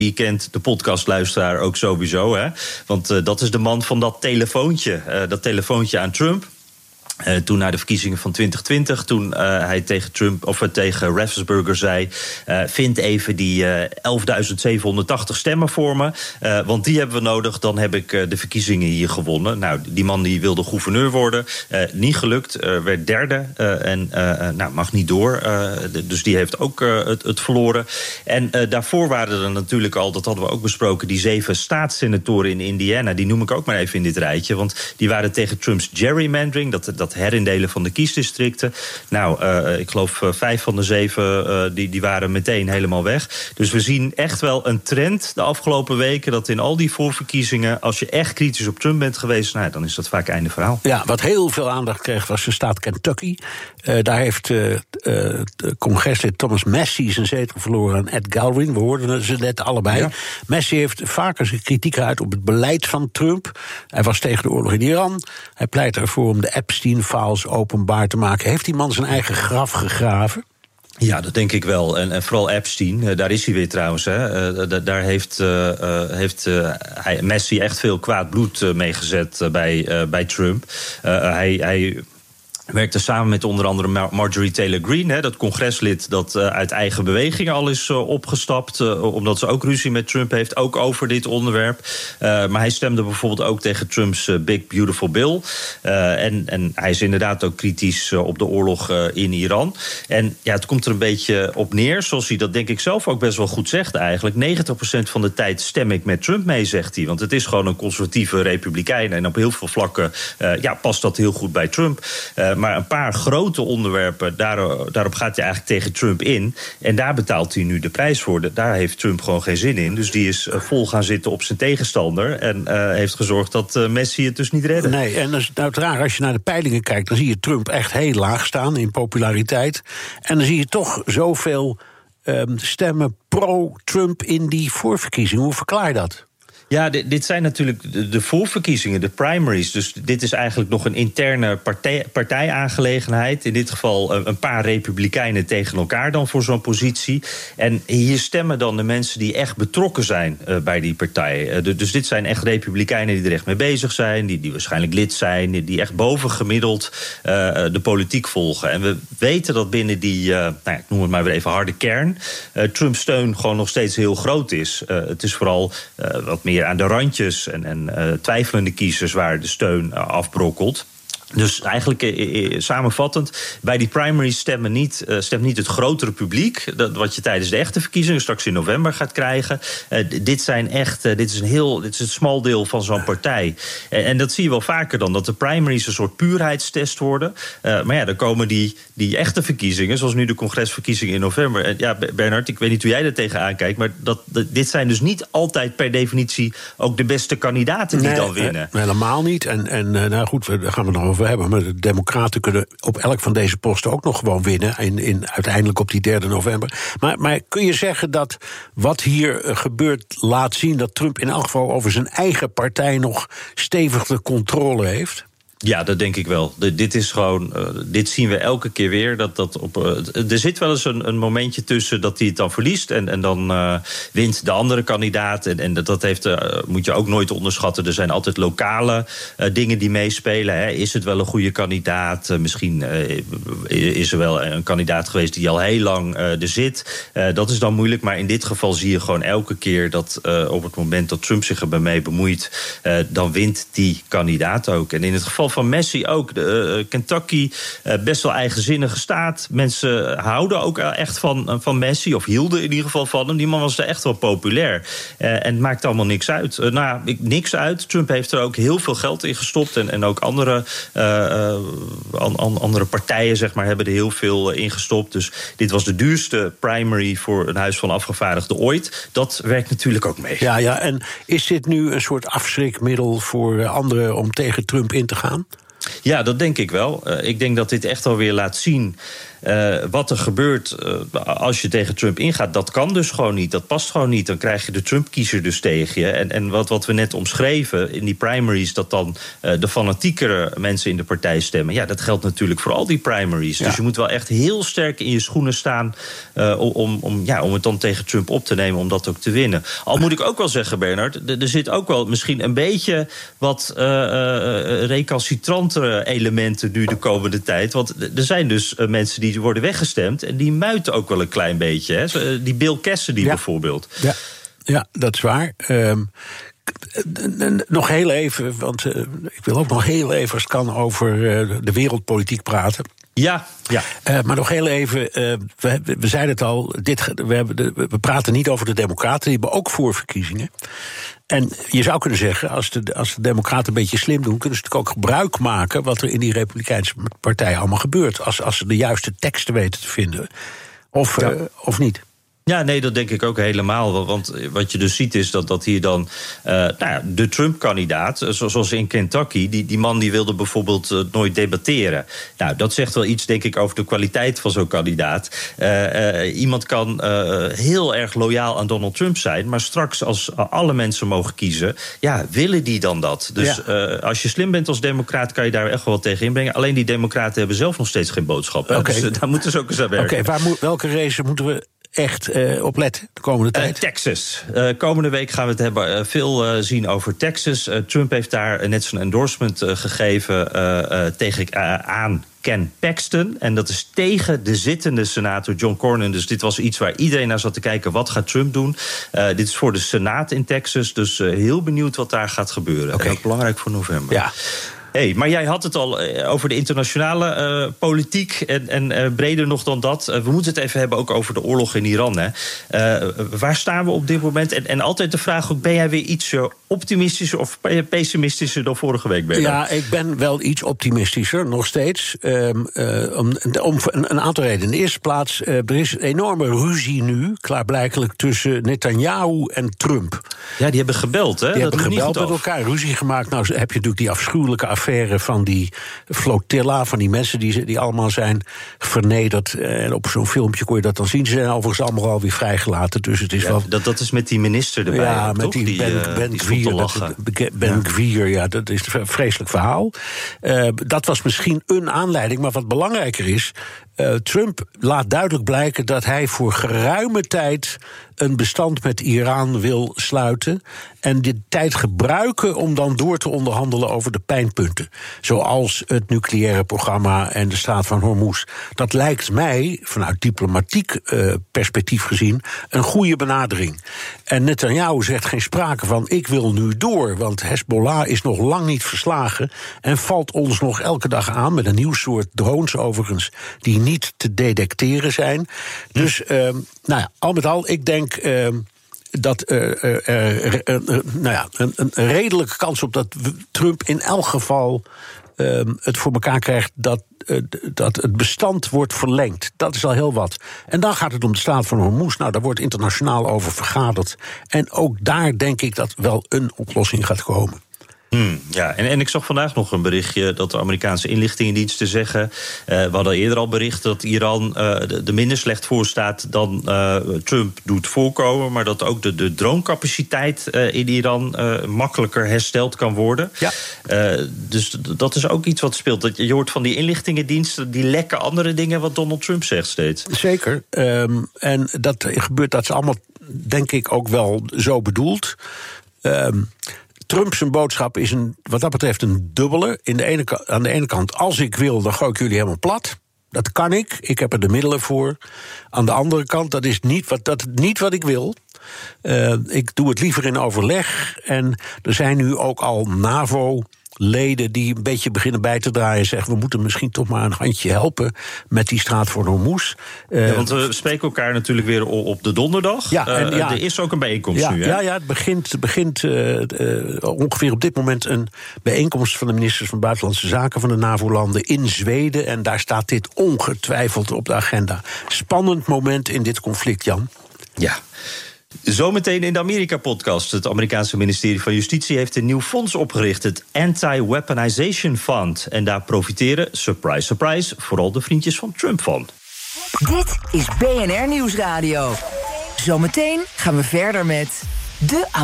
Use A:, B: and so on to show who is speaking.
A: Die kent de podcastluisteraar ook sowieso, hè? Want dat is de man van dat telefoontje aan Trump. Toen na de verkiezingen van 2020, toen hij tegen Trump of tegen Raffensperger zei: vind even die 11.780 stemmen voor me, want die hebben we nodig, dan heb ik de verkiezingen hier gewonnen. Nou, die man die wilde gouverneur worden, niet gelukt, werd derde en mag niet door. Dus die heeft ook het verloren. En daarvoor waren er natuurlijk al, dat hadden we ook besproken, die 7 staatssenatoren in Indiana. Die noem ik ook maar even in dit rijtje, want die waren tegen Trumps gerrymandering, dat herindelen van de kiesdistricten. Nou, ik geloof 5 van de 7 die waren meteen helemaal weg. Dus we zien echt wel een trend de afgelopen weken, dat in al die voorverkiezingen, als je echt kritisch op Trump bent geweest, nou, dan is dat vaak einde verhaal.
B: Ja, wat heel veel aandacht kreeg was de staat Kentucky. Daar heeft congreslid Thomas Massie zijn zetel verloren aan Ed Galvin. We hoorden ze net allebei. Ja. Massie heeft vaker zijn kritiek geuit op het beleid van Trump. Hij was tegen de oorlog in Iran. Hij pleit ervoor om de Epstein-files openbaar te maken. Heeft die man zijn eigen graf gegraven?
A: Ja, dat denk ik wel. En vooral Epstein, daar is hij weer trouwens. Hè. Daar heeft Massie echt veel kwaad bloed meegezet bij Trump. Hij werkte samen met onder andere Marjorie Taylor Greene, dat congreslid dat uit eigen beweging al is opgestapt, omdat ze ook ruzie met Trump heeft, ook over dit onderwerp. Maar hij stemde bijvoorbeeld ook tegen Trumps Big Beautiful Bill. En hij is inderdaad ook kritisch op de oorlog in Iran. En ja, het komt er een beetje op neer, zoals hij dat denk ik zelf ook best wel goed zegt eigenlijk. 90% van de tijd stem ik met Trump mee, zegt hij. Want het is gewoon een conservatieve republikein. En op heel veel vlakken past dat heel goed bij Trump. Maar een paar grote onderwerpen, daarop gaat hij eigenlijk tegen Trump in. En daar betaalt hij nu de prijs voor. Daar heeft Trump gewoon geen zin in. Dus die is vol gaan zitten op zijn tegenstander. En heeft gezorgd dat Massie het dus niet redde.
B: Nee, en dat is raar. Als je naar de peilingen kijkt, dan zie je Trump echt heel laag staan in populariteit. En dan zie je toch zoveel stemmen pro-Trump in die voorverkiezingen. Hoe verklaar je dat?
A: Ja, dit zijn natuurlijk de voorverkiezingen, de primaries. Dus dit is eigenlijk nog een interne partijaangelegenheid. In dit geval een paar republikeinen tegen elkaar dan voor zo'n positie. En hier stemmen dan de mensen die echt betrokken zijn bij die partij. Dus dit zijn echt republikeinen die er echt mee bezig zijn, die waarschijnlijk lid zijn, die echt bovengemiddeld de politiek volgen. En we weten dat binnen die, ik noem het maar weer even harde kern, Trumps steun gewoon nog steeds heel groot is. Het is vooral wat meer aan de randjes en twijfelende kiezers waar de steun afbrokkelt. Dus eigenlijk samenvattend, bij die primaries stemt niet het grotere publiek, wat je tijdens de echte verkiezingen straks in november gaat krijgen. Dit is een smal deel van zo'n partij. En dat zie je wel vaker dan, dat de primaries een soort puurheidstest worden. Maar ja, dan komen die echte verkiezingen, zoals nu de congresverkiezingen in november. En ja, Bernard, ik weet niet hoe jij er tegenaan kijkt, maar dit zijn dus niet altijd per definitie ook de beste kandidaten die dan winnen.
B: Helemaal niet. En nou goed, daar gaan we nog over hebben. Maar de Democraten kunnen op elk van deze posten ook nog gewoon winnen. Uiteindelijk op die 3 november. Maar kun je zeggen dat wat hier gebeurt laat zien dat Trump in elk geval over zijn eigen partij nog stevig de controle heeft?
A: Ja, dat denk ik wel. Dit is gewoon, dit zien we elke keer weer. Er zit wel eens een momentje tussen dat hij het dan verliest en dan wint de andere kandidaat. En dat moet je ook nooit onderschatten. Er zijn altijd lokale dingen die meespelen. Hè. Is het wel een goede kandidaat? Misschien is er wel een kandidaat geweest die al heel lang er zit. Dat is dan moeilijk. Maar in dit geval zie je gewoon elke keer dat op het moment dat Trump zich ermee bemoeit, dan wint die kandidaat ook. En in het geval van Massie ook. Kentucky, best wel eigenzinnige staat. Mensen houden ook echt van Massie, of hielden in ieder geval van hem. Die man was er echt wel populair. En het maakt allemaal niks uit. Niks uit. Trump heeft er ook heel veel geld in gestopt. En ook andere partijen, zeg maar, hebben er heel veel in gestopt. Dus dit was de duurste primary voor een Huis van Afgevaardigden ooit. Dat werkt natuurlijk ook mee.
B: Ja, en is dit nu een soort afschrikmiddel voor anderen om tegen Trump in te gaan?
A: Ja, dat denk ik wel. Ik denk dat dit echt alweer laat zien wat er gebeurt als je tegen Trump ingaat, dat kan dus gewoon niet. Dat past gewoon niet. Dan krijg je de Trump-kiezer dus tegen je. En wat we net omschreven in die primaries, dat dan de fanatiekere mensen in de partij stemmen. Ja, dat geldt natuurlijk voor al die primaries. Ja. Dus je moet wel echt heel sterk in je schoenen staan om het dan tegen Trump op te nemen, om dat ook te winnen. Al moet ik ook wel zeggen, Bernard, er zit ook wel misschien een beetje wat recalcitrantere elementen nu de komende tijd. Want er zijn dus mensen die worden weggestemd en die muiten ook wel een klein beetje. Hè? Die Bill Cassidy bijvoorbeeld.
B: Ja, dat is waar. Nog heel even, want ik wil ook nog heel even, als het kan, over de wereldpolitiek praten.
A: Ja.
B: Maar nog heel even, we zeiden het al, we praten niet over de Democraten, die hebben ook voorverkiezingen. En je zou kunnen zeggen, als de Democraten een beetje slim doen, kunnen ze natuurlijk ook gebruik maken wat er in die Republikeinse partij allemaal gebeurt. Als ze de juiste teksten weten te vinden. Of niet.
A: Ja, nee, dat denk ik ook helemaal. Want wat je dus ziet is dat hier dan de Trump-kandidaat, zoals in Kentucky, die man die wilde bijvoorbeeld nooit debatteren. Nou, dat zegt wel iets, denk ik, over de kwaliteit van zo'n kandidaat. Iemand kan heel erg loyaal aan Donald Trump zijn, maar straks als alle mensen mogen kiezen, willen die dan dat? Dus als je slim bent als democraat, kan je daar echt wel wat tegen inbrengen. Alleen die democraten hebben zelf nog steeds geen boodschap. Dus daar moeten ze ook eens aan werken.
B: Welke race moeten we echt op letten de komende tijd?
A: Texas. Komende week gaan we het hebben veel zien over Texas. Trump heeft daar net zijn endorsement gegeven aan Ken Paxton. En dat is tegen de zittende senator John Cornyn. Dus dit was iets waar iedereen naar zat te kijken. Wat gaat Trump doen? Dit is voor de Senaat in Texas. Dus heel benieuwd wat daar gaat gebeuren. En ook belangrijk voor november.
B: Ja.
A: Hey, maar jij had het al over de internationale politiek en breder nog dan dat. We moeten het even hebben ook over de oorlog in Iran. Hè. Waar staan we op dit moment? En altijd de vraag ook, ben jij weer iets optimistischer of pessimistischer dan vorige week?
B: Ja, ik ben wel iets optimistischer, nog steeds. Om een aantal redenen. In de eerste plaats, er is een enorme ruzie nu, klaarblijkelijk, tussen Netanyahu en Trump.
A: Ja, die hebben gebeld, hè?
B: Die hebben gebeld met elkaar, ruzie gemaakt. Nou, heb je natuurlijk die afschuwelijke affaire van die flotilla, van die mensen die allemaal zijn vernederd. En op zo'n filmpje kon je dat dan zien. Ze zijn overigens allemaal alweer vrijgelaten. Dus het is wel.
A: Dat is met die minister erbij.
B: Ja, met die Ben Gvir. Dat is een vreselijk verhaal. Dat was misschien een aanleiding. Maar wat belangrijker is, Trump laat duidelijk blijken dat hij voor geruime tijd een bestand met Iran wil sluiten en die tijd gebruiken om dan door te onderhandelen over de pijnpunten. Zoals het nucleaire programma en de staat van Hormuz. Dat lijkt mij, vanuit diplomatiek perspectief gezien, een goede benadering. En Netanyahu zegt geen sprake van, ik wil nu door, want Hezbollah is nog lang niet verslagen en valt ons nog elke dag aan met een nieuw soort drones overigens, die niet te detecteren zijn. Dus, al met al, ik denk dat een redelijke kans op dat Trump in elk geval het voor elkaar krijgt dat het bestand wordt verlengd. Dat is al heel wat. En dan gaat het om de staat van Hormuz. Nou, daar wordt internationaal over vergaderd. En ook daar denk ik dat wel een oplossing gaat komen.
A: Ja, en ik zag vandaag nog een berichtje dat de Amerikaanse inlichtingendiensten zeggen, we hadden eerder al bericht dat Iran er minder slecht voor staat dan Trump doet voorkomen, maar dat ook de dronecapaciteit in Iran makkelijker hersteld kan worden. Ja. Dus dat is ook iets wat speelt. Dat je hoort van die inlichtingendiensten, die lekken andere dingen wat Donald Trump zegt steeds.
B: Zeker. En dat gebeurt, dat is allemaal, denk ik, ook wel zo bedoeld. Trump zijn boodschap is wat dat betreft een dubbele. Aan de ene kant, als ik wil, dan gooi ik jullie helemaal plat. Dat kan ik. Ik heb er de middelen voor. Aan de andere kant, dat is niet wat ik wil. Ik doe het liever in overleg. En er zijn nu ook al NAVO-leden die een beetje beginnen bij te draaien en zeggen, we moeten misschien toch maar een handje helpen met die straat voor Hormuz.
A: Want we spreken elkaar natuurlijk weer op de donderdag. Ja, er is ook een bijeenkomst nu. Hè?
B: Ja, het begint ongeveer op dit moment een bijeenkomst van de ministers van Buitenlandse Zaken van de NAVO-landen in Zweden. En daar staat dit ongetwijfeld op de agenda. Spannend moment in dit conflict, Jan.
A: Ja. Zometeen in de Amerika-podcast. Het Amerikaanse ministerie van Justitie heeft een nieuw fonds opgericht, het Anti-Weaponization Fund. En daar profiteren, surprise, surprise, vooral de vriendjes van Trump van.
C: Dit is BNR Nieuwsradio. Zometeen gaan we verder met de